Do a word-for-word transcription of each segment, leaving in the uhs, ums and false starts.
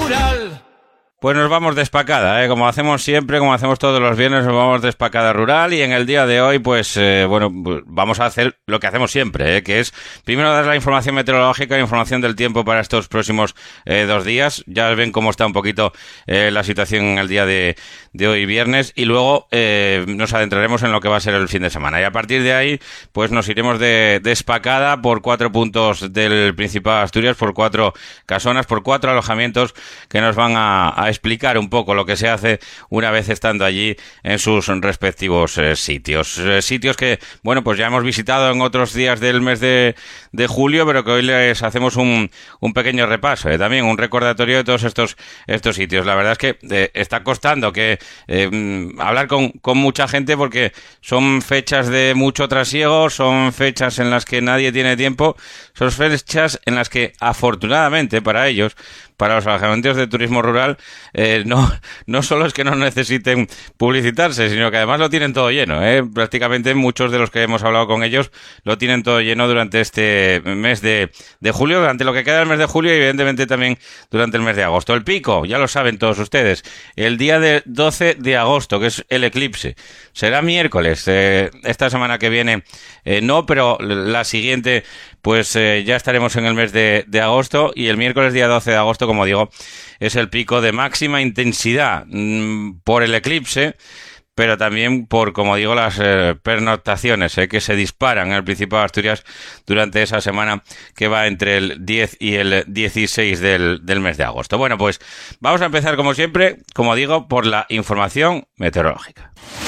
rural. Pues nos vamos de espacada, ¿eh? Como hacemos siempre, como hacemos todos los viernes, nos vamos de espacada rural y en el día de hoy, pues, eh, bueno, vamos a hacer lo que hacemos siempre, ¿eh? Que es primero dar la información meteorológica, información del tiempo para estos próximos eh, dos días. Ya ven cómo está un poquito eh, la situación en el día de, de hoy viernes y luego eh, nos adentraremos en lo que va a ser el fin de semana. Y a partir de ahí, pues nos iremos de, de espacada por cuatro puntos del Principado de Asturias, por cuatro casonas, por cuatro alojamientos que nos van a, a explicar un poco lo que se hace una vez estando allí en sus respectivos eh, sitios. Eh, sitios que, bueno, pues ya hemos visitado en otros días del mes de, de julio, pero que hoy les hacemos un, un pequeño repaso, eh, también un recordatorio de todos estos, estos sitios. La verdad es que eh, está costando que eh, hablar con, con mucha gente porque son fechas de mucho trasiego, son fechas en las que nadie tiene tiempo, son fechas en las que afortunadamente para ellos, para los alojamientos de turismo rural, eh, no, no solo es que no necesiten publicitarse, sino que además lo tienen todo lleno, ¿eh? Prácticamente muchos de los que hemos hablado con ellos lo tienen todo lleno durante este mes de, de julio, durante lo que queda del mes de julio y evidentemente también durante el mes de agosto. El pico, ya lo saben todos ustedes, el día de doce de agosto, que es el eclipse, será miércoles, eh, esta semana que viene eh, no, pero la siguiente pues eh, ya estaremos en el mes de, de agosto y el miércoles día doce de agosto, como digo, es el pico de máxima intensidad mmm, por el eclipse, pero también por, como digo, las eh, pernoctaciones eh, que se disparan en el Principado de Asturias durante esa semana que va entre el diez y el dieciséis del, del mes de agosto. Bueno, pues vamos a empezar como siempre, como digo, por la información meteorológica.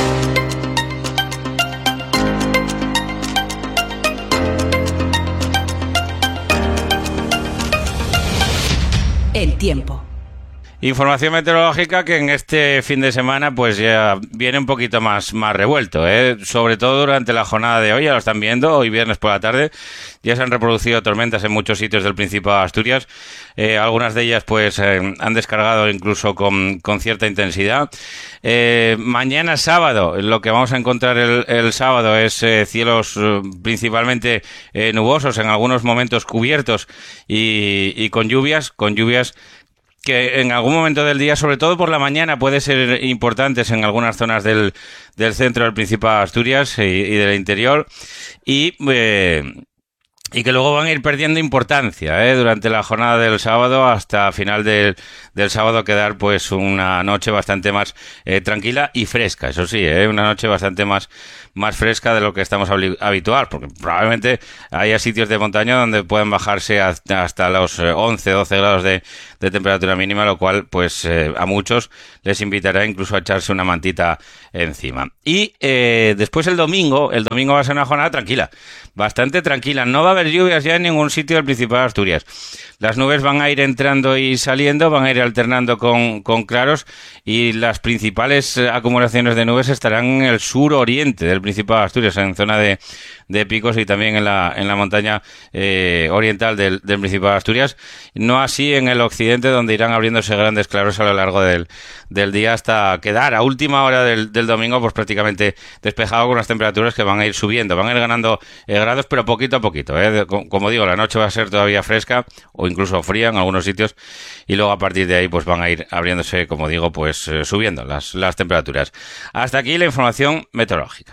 El tiempo. Información meteorológica que en este fin de semana pues ya viene un poquito más, más revuelto, ¿eh? Sobre todo durante la jornada de hoy, ya lo están viendo, hoy viernes por la tarde, ya se han reproducido tormentas en muchos sitios del Principado de Asturias, eh, algunas de ellas pues eh, han descargado incluso con, con cierta intensidad. Eh, mañana sábado, lo que vamos a encontrar el, el sábado es eh, cielos eh, principalmente eh, nubosos, en algunos momentos cubiertos y, y con lluvias, con lluvias que en algún momento del día, sobre todo por la mañana, puede ser importantes en algunas zonas del, del centro del Principado de Asturias y, y del interior y eh, y que luego van a ir perdiendo importancia ¿eh? durante la jornada del sábado hasta final del, del sábado quedar pues una noche bastante más eh, tranquila y fresca, eso sí, ¿eh? Una noche bastante más, más fresca de lo que estamos habituados, porque probablemente haya sitios de montaña donde pueden bajarse hasta, hasta los once, doce grados de, de temperatura mínima, lo cual pues eh, a muchos les invitará incluso a echarse una mantita encima. Y eh, después el domingo, el domingo va a ser una jornada tranquila, bastante tranquila, no va a haber lluvias ya en ningún sitio del Principado de Asturias. Las nubes van a ir entrando y saliendo, van a ir alternando con, con claros y las principales acumulaciones de nubes estarán en el sur-oriente del Principado de Asturias, en zona de, de picos y también en la, en la montaña eh, oriental del, del Principado de Asturias. No así en el occidente, donde irán abriéndose grandes claros a lo largo del, del día hasta quedar a última hora del, del domingo pues prácticamente despejado con las temperaturas que van a ir subiendo, van a ir ganando eh, grados, pero poquito a poquito. ¿eh? Como digo, la noche va a ser todavía fresca o incluso fría en algunos sitios y luego a partir de ahí pues van a ir abriéndose, como digo, pues eh, subiendo las, las temperaturas. Hasta aquí la información meteorológica.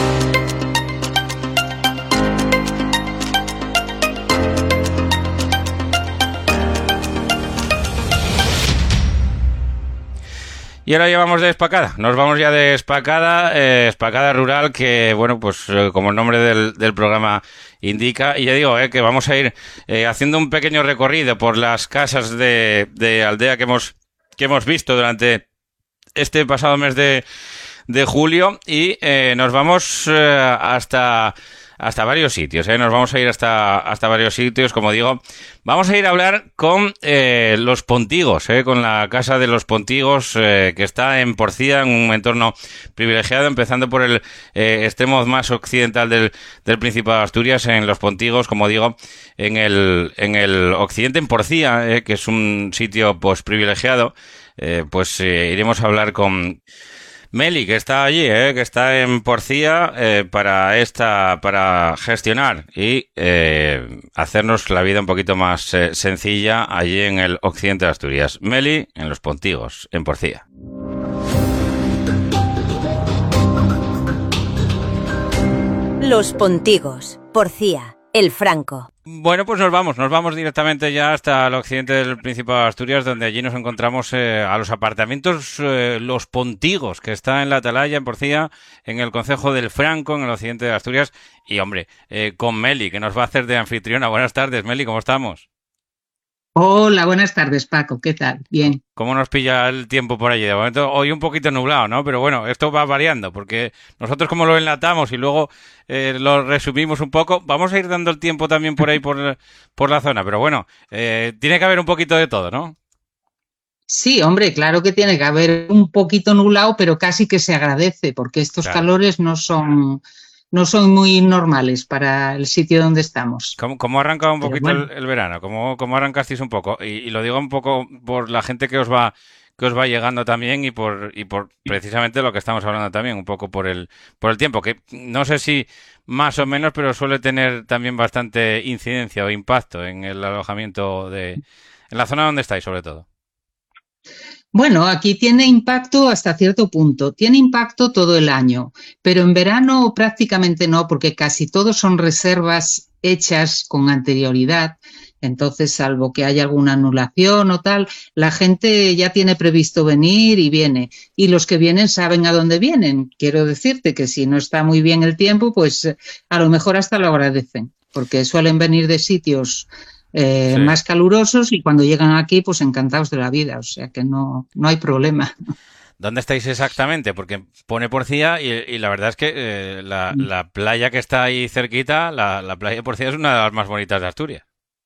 Y ahora ya vamos de espacada, nos vamos ya de espacada, eh, espacada rural, que bueno, pues eh, como el nombre del, del programa indica, y ya digo, eh, que vamos a ir eh, haciendo un pequeño recorrido por las casas de, de aldea que hemos, que hemos visto durante este pasado mes de, de julio y eh, nos vamos eh, hasta... hasta varios sitios, ¿eh? Nos vamos a ir hasta, hasta varios sitios, como digo. Vamos a ir a hablar con eh, los Pontigos, ¿eh? Con la casa de los Pontigos, eh, que está en Porcía, en un entorno privilegiado, empezando por el eh, extremo más occidental del, del Principado de Asturias, en los Pontigos, como digo, en el, en el occidente, en Porcía, eh, que es un sitio pues privilegiado. Eh, pues eh, iremos a hablar con... Meli, que está allí, ¿eh? Que está en Porcía eh, para esta, para gestionar y eh, hacernos la vida un poquito más eh, sencilla allí en el occidente de Asturias. Meli, en Los Pontigos, en Porcía. Los Pontigos, Porcía, El Franco. Bueno, pues nos vamos, nos vamos directamente ya hasta el occidente del Principado de Asturias, donde allí nos encontramos eh, a los apartamentos eh, Los Pontigos, que está en la Atalaya, en Porcía, en el concejo del Franco, en el occidente de Asturias. Y, hombre, eh, con Meli, que nos va a hacer de anfitriona. Buenas tardes, Meli, ¿cómo estamos? Hola, buenas tardes, Paco. ¿Qué tal? Bien. ¿Cómo nos pilla el tiempo por allí? De momento, hoy un poquito nublado, ¿no? Pero bueno, esto va variando, porque nosotros como lo enlatamos y luego eh, lo resumimos un poco, vamos a ir dando el tiempo también por ahí, por, por la zona. Pero bueno, eh, tiene que haber un poquito de todo, ¿no? Sí, hombre, claro que tiene que haber un poquito nublado, pero casi que se agradece, porque estos Claro. calores no son, no son muy normales para el sitio donde estamos. ¿Cómo, cómo arranca un Pero poquito bueno. el, el verano? ¿Cómo, cómo arrancasteis un poco? Y, y lo digo un poco por la gente que os va que os va llegando también y por y por precisamente lo que estamos hablando también, un poco por el por el tiempo, que no sé si más o menos, pero suele tener también bastante incidencia o impacto en el alojamiento de en la zona donde estáis, sobre todo. Bueno, aquí tiene impacto hasta cierto punto. Tiene impacto todo el año, pero en verano prácticamente no, porque casi todos son reservas hechas con anterioridad. Entonces, salvo que haya alguna anulación o tal, la gente ya tiene previsto venir y viene. Y los que vienen saben a dónde vienen. Quiero decirte que si no está muy bien el tiempo, pues eh, a lo mejor hasta lo agradecen, porque suelen venir de sitios eh, Sí. más calurosos y cuando llegan aquí, pues encantados de la vida. O sea que no, no hay problema. ¿Dónde estáis exactamente? Porque pone Porcía y, y la verdad es que eh, la, la playa que está ahí cerquita, la, la playa de Porcía es una de las más bonitas de Asturias.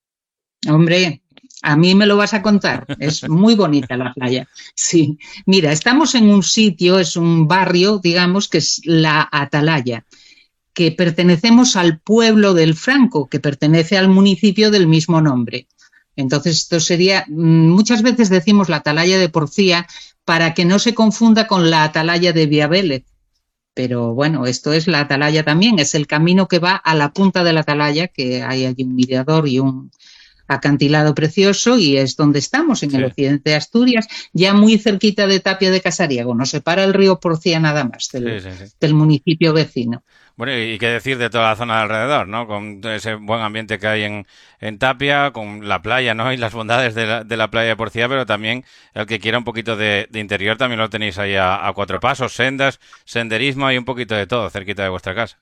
Hombre, a mí me lo vas a contar. Es muy bonita la playa. Sí. Mira, estamos en un sitio, es un barrio, digamos, que es la Atalaya, que pertenecemos al pueblo del Franco, que pertenece al municipio del mismo nombre. Entonces, esto sería, muchas veces decimos la Atalaya de Porcía para que no se confunda con la Atalaya de Viavélez. Pero bueno, esto es la Atalaya también, es el camino que va a la punta de la Atalaya, que hay allí un mirador y un acantilado precioso, y es donde estamos, en Sí. el occidente de Asturias, ya muy cerquita de Tapia de Casariego. Nos separa el río Porcía nada más del, Sí, sí, sí. del municipio vecino. Bueno, y qué decir de toda la zona de alrededor, ¿no? Con ese buen ambiente que hay en, en Tapia, con la playa, ¿no? Y las bondades de la, de la playa de Porcía, pero también el que quiera un poquito de, de interior también lo tenéis ahí a, a cuatro pasos, sendas, senderismo y un poquito de todo cerquita de vuestra casa.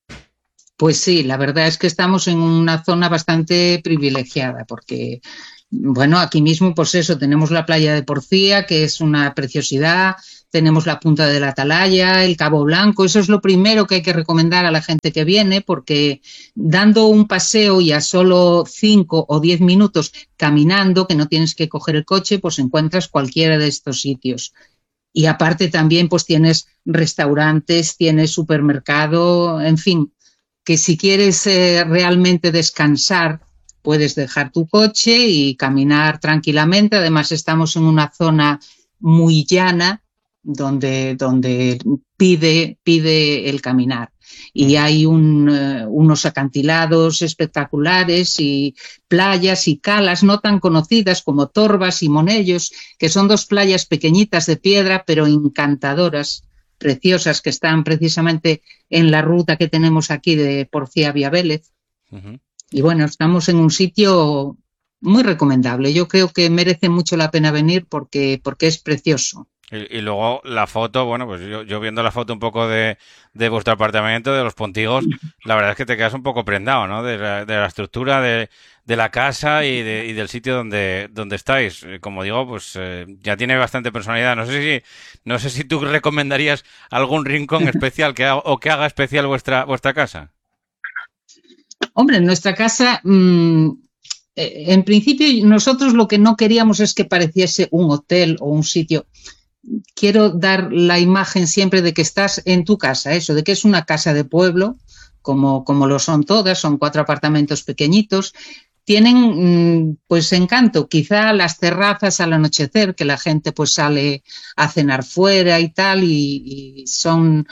Pues sí, la verdad es que estamos en una zona bastante privilegiada porque, bueno, aquí mismo, pues eso, tenemos la playa de Porcía, que es una preciosidad, tenemos la punta de la Atalaya, el Cabo Blanco. Eso es lo primero que hay que recomendar a la gente que viene, porque dando un paseo y a solo cinco o diez minutos caminando, que no tienes que coger el coche, pues encuentras cualquiera de estos sitios. Y aparte también pues tienes restaurantes, tienes supermercado, en fin, que si quieres eh, realmente descansar, puedes dejar tu coche y caminar tranquilamente. Además, estamos en una zona muy llana donde, donde pide, pide el caminar. Y hay un, uh, unos acantilados espectaculares y playas y calas no tan conocidas como Torvas y Monellos, que son dos playas pequeñitas de piedra, pero encantadoras, preciosas, que están precisamente en la ruta que tenemos aquí de Porcía a Viavélez. Uh-huh. Y bueno, estamos en un sitio muy recomendable. Yo creo que merece mucho la pena venir porque, porque es precioso. Y, y luego la foto, bueno, pues yo, yo viendo la foto un poco de, de vuestro apartamento, de Los Pontigos, la verdad es que te quedas un poco prendado, ¿no? De la, de la estructura de, de la casa y, de, y del sitio donde, donde estáis. Como digo, pues eh, ya tiene bastante personalidad. No sé si, no sé si tú recomendarías algún rincón especial que haga, o que haga especial vuestra, vuestra casa. Hombre, en nuestra casa, mmm, eh, en principio nosotros lo que no queríamos es que pareciese un hotel o un sitio. Quiero dar la imagen siempre de que estás en tu casa, eso, de que es una casa de pueblo, como, como lo son todas, son cuatro apartamentos pequeñitos, tienen pues encanto. Quizá las terrazas al anochecer, que la gente pues sale a cenar fuera y tal, y, y son,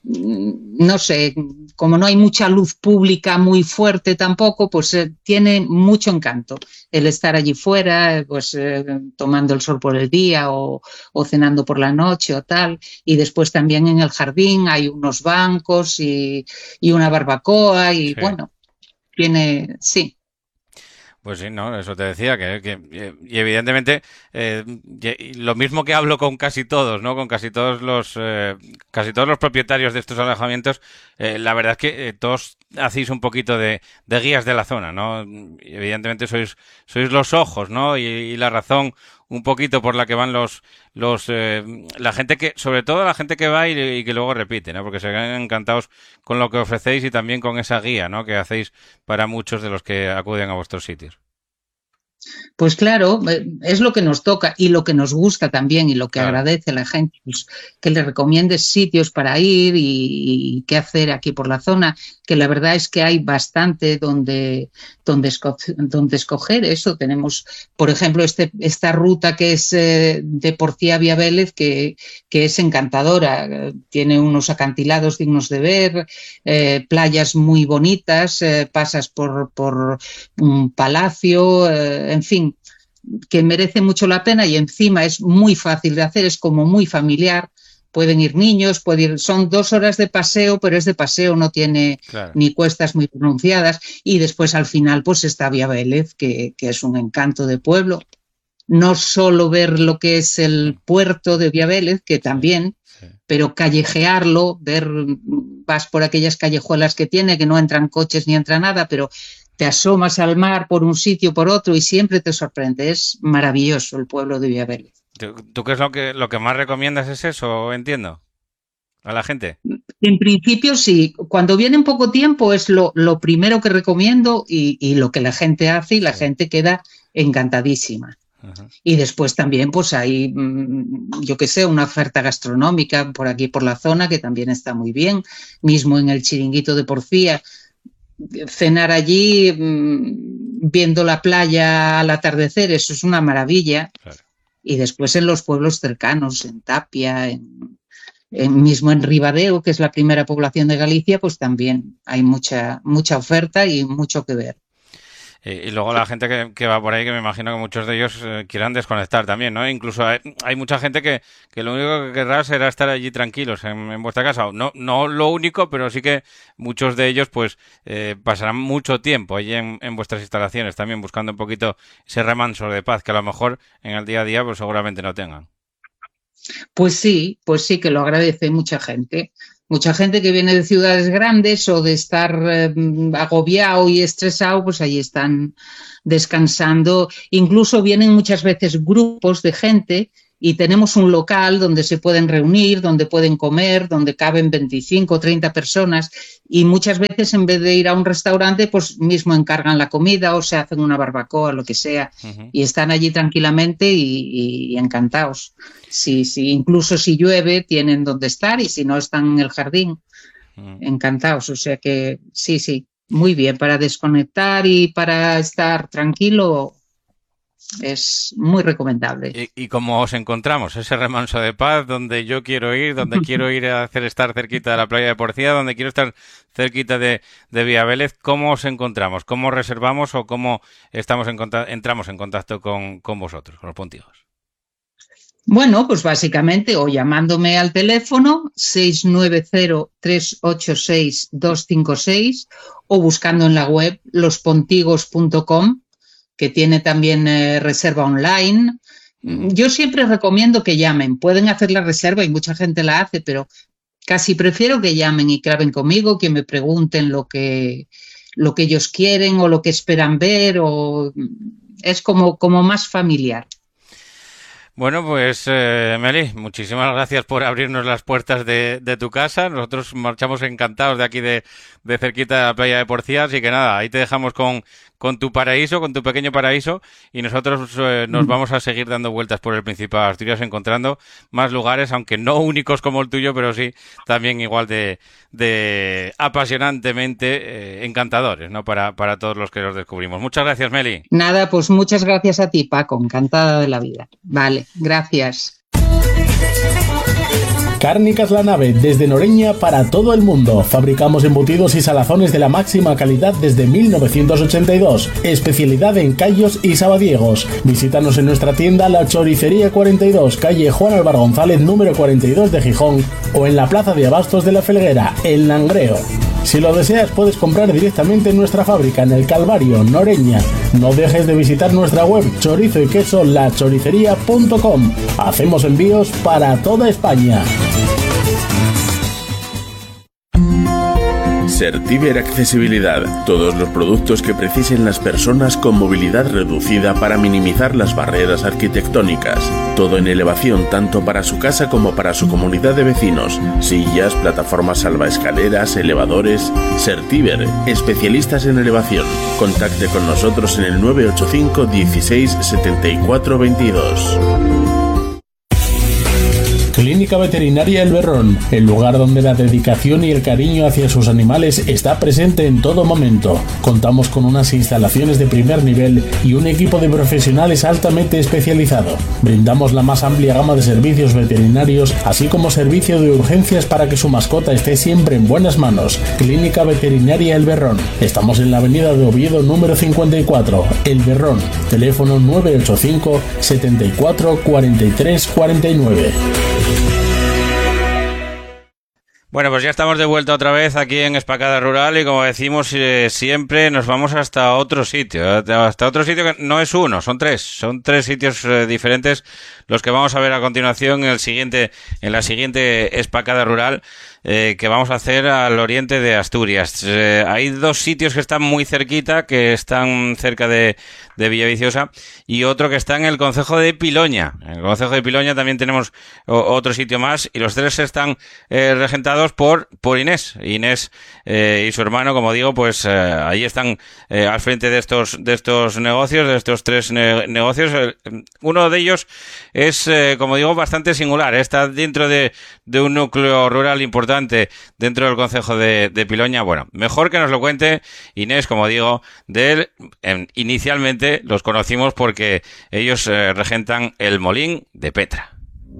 no sé, como no hay mucha luz pública muy fuerte tampoco, pues eh, tiene mucho encanto el estar allí fuera, pues eh, tomando el sol por el día o, o cenando por la noche o tal. Y después también en el jardín hay unos bancos y, y una barbacoa y Sí. bueno, tiene, sí. Pues sí, no, eso te decía, que, que y evidentemente eh, y lo mismo que hablo con casi todos, ¿no? Con casi todos los eh, casi todos los propietarios de estos alojamientos, eh, la verdad es que eh, todos hacéis un poquito de, de guías de la zona, ¿no? Y evidentemente sois sois los ojos, ¿no? Y, y la razón un poquito por la que van los los eh, la gente que, sobre todo la gente que va y, y que luego repite, ¿no? Porque se quedan encantados con lo que ofrecéis y también con esa guía, ¿no? Que hacéis para muchos de los que acuden a vuestros sitios. Pues claro, es lo que nos toca y lo que nos gusta también y lo que Claro. agradece la gente, pues, que le recomiendes sitios para ir y, y qué hacer aquí por la zona, que la verdad es que hay bastante donde, donde, esco donde escoger eso. Tenemos, por ejemplo, este, esta ruta que es eh, de Porcía a Vía Vélez, que, que es encantadora, tiene unos acantilados dignos de ver, eh, playas muy bonitas, eh, pasas por, por un palacio, eh, en fin, que merece mucho la pena y encima es muy fácil de hacer, es como muy familiar. Pueden ir niños, puede ir, son dos horas de paseo, pero es de paseo, no tiene Claro. ni cuestas muy pronunciadas. Y después al final pues está Vía Vélez, que, que es un encanto de pueblo. No solo ver lo que es el puerto de Vía Vélez, que también, Sí, sí. pero callejearlo, ver, vas por aquellas callejuelas que tiene, que no entran coches ni entra nada, pero te asomas al mar por un sitio, por otro y siempre te sorprende. Es maravilloso el pueblo de Vía Vélez. ¿Tú, tú qué es lo que lo que más recomiendas es eso, entiendo, a la gente? En principio sí, cuando viene en poco tiempo es lo, lo primero que recomiendo y, y lo que la gente hace y la Sí. gente queda encantadísima. Ajá. Y después también pues hay, yo qué sé, una oferta gastronómica por aquí por la zona que también está muy bien, mismo en el Chiringuito de Porcía. Cenar allí viendo la playa al atardecer, eso es una maravilla. Claro. Y después en los pueblos cercanos, en Tapia, en, en mismo en Ribadeo, que es la primera población de Galicia, pues también hay mucha, mucha oferta y mucho que ver. Y, y luego la gente que, que va por ahí, que me imagino que muchos de ellos eh, quieran desconectar también, ¿no? Incluso hay, hay mucha gente que, que lo único que querrá será estar allí tranquilos en, en vuestra casa. No, no lo único, pero sí que muchos de ellos pues eh, pasarán mucho tiempo allí en, en vuestras instalaciones también, buscando un poquito ese remanso de paz que a lo mejor en el día a día pues seguramente no tengan. Pues sí, pues sí que lo agradece mucha gente. Mucha gente que viene de ciudades grandes o de estar eh, agobiado y estresado, pues ahí están descansando. Incluso vienen muchas veces grupos de gente y tenemos un local donde se pueden reunir, donde pueden comer, donde caben veinticinco o treinta personas y muchas veces en vez de ir a un restaurante, pues mismo encargan la comida o se hacen una barbacoa, lo que sea, Uh-huh. y están allí tranquilamente y, y encantados. Sí, sí, incluso si llueve tienen donde estar y si no están en el jardín, Uh-huh. encantados. O sea que sí, sí, muy bien para desconectar y para estar tranquilo. Es muy recomendable. ¿Y, y cómo os encontramos? Ese remanso de paz donde yo quiero ir, donde quiero ir a hacer estar cerquita de la playa de Porcía, donde quiero estar cerquita de, de Vía Vélez. ¿Cómo os encontramos? ¿Cómo reservamos o cómo estamos en entramos en contacto con, con vosotros, con los Pontigos? Bueno, pues básicamente o llamándome al teléfono seis nueve cero, tres ocho seis, dos cinco seis o buscando en la web los pontigos punto com, que tiene también eh, reserva online. Uh-huh. Yo siempre recomiendo que llamen. Pueden hacer la reserva y mucha gente la hace, pero casi prefiero que llamen y que hablen conmigo, que me pregunten lo que, lo que ellos quieren o lo que esperan ver. O es como, como más familiar. Bueno, pues eh, Meli, muchísimas gracias por abrirnos las puertas de, de tu casa. Nosotros marchamos encantados de aquí de, de cerquita de la playa de Porcía, así que nada, ahí te dejamos con, con tu paraíso, con tu pequeño paraíso, y nosotros eh, nos vamos a seguir dando vueltas por el Principado de Asturias, encontrando más lugares, aunque no únicos como el tuyo, pero sí también igual de, de apasionantemente eh, encantadores, ¿no? Para, para todos los que los descubrimos. Muchas gracias, Meli. Nada, pues muchas gracias a ti, Paco, encantada de la vida. Vale, gracias. Cárnicas La Nave, desde Noreña para todo el mundo. Fabricamos embutidos y salazones de la máxima calidad desde mil novecientos ochenta y dos. Especialidad en callos y sabadiegos. Visítanos en nuestra tienda La Choricería cuarenta y dos, calle Juan Álvaro González, número cuarenta y dos de Gijón, o en la Plaza de Abastos de la Felguera, en Langreo. Si lo deseas, puedes comprar directamente en nuestra fábrica en el Calvario, Noreña. No dejes de visitar nuestra web chorizo y queso la choricería punto com. Hacemos envíos para toda España. Certiver Accesibilidad. Todos los productos que precisen las personas con movilidad reducida para minimizar las barreras arquitectónicas. Todo en elevación tanto para su casa como para su comunidad de vecinos. Sillas, plataformas salvaescaleras, elevadores. Certiver, especialistas en elevación. Contacte con nosotros en el nueve ocho cinco dieciséis setenta y cuatro veintidós. Clínica Veterinaria El Berrón, el lugar donde la dedicación y el cariño hacia sus animales está presente en todo momento. Contamos con unas instalaciones de primer nivel y un equipo de profesionales altamente especializado. Brindamos la más amplia gama de servicios veterinarios, así como servicio de urgencias para que su mascota esté siempre en buenas manos. Clínica Veterinaria El Berrón. Estamos en la avenida de Oviedo número cincuenta y cuatro, El Berrón. Teléfono nueve ocho cinco setenta y cuatro cuarenta y tres cuarenta y nueve. Bueno, pues ya estamos de vuelta otra vez aquí en Espacada Rural y como decimos eh, siempre nos vamos hasta otro sitio, hasta otro sitio que no es uno, son tres, son tres sitios eh, diferentes los que vamos a ver a continuación en el siguiente, en la siguiente Espacada Rural eh, que vamos a hacer al oriente de Asturias. Eh, hay dos sitios que están muy cerquita, que están cerca de, de Villaviciosa, y otro que está en el concejo de Piloña. En el concejo de Piloña también tenemos o, otro sitio más y los tres están eh, regentados por, por Inés. Inés eh, y su hermano, como digo, pues eh, ahí están eh, al frente de estos, de estos negocios, de estos tres ne- negocios. Eh, uno de ellos es, eh, como digo, bastante singular. Está dentro de, de un núcleo rural importante dentro del concejo de, de Piloña. Bueno, mejor que nos lo cuente Inés, como digo, de él. Eh, inicialmente los conocimos porque ellos eh, regentan el Molín de Petra.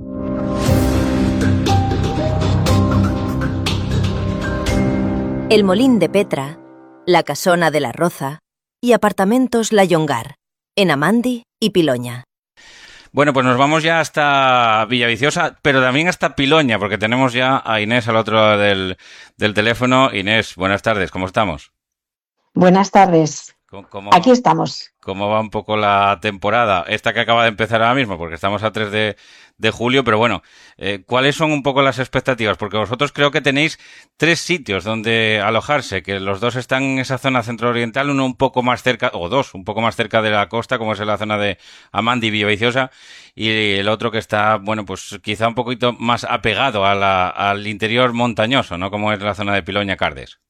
El Molín de Petra, la Casona de la Roza y Apartamentos La Llongar, en Amandi y Piloña. Bueno, pues nos vamos ya hasta Villaviciosa, pero también hasta Piloña, porque tenemos ya a Inés al otro lado del, del teléfono. Inés, buenas tardes, ¿cómo estamos? Buenas tardes. ¿Cómo, cómo, Aquí estamos. ¿Cómo va un poco la temporada? Esta que acaba de empezar ahora mismo, porque estamos a tres de, de julio, pero bueno, eh, ¿cuáles son un poco las expectativas? Porque vosotros creo que tenéis tres sitios donde alojarse, que los dos están en esa zona centro-oriental, uno un poco más cerca, o dos, un poco más cerca de la costa, como es en la zona de Amandi y Villaviciosa, y el otro que está, bueno, pues quizá un poquito más apegado a la, al interior montañoso, ¿no? Como es la zona de Piloña-Cardes.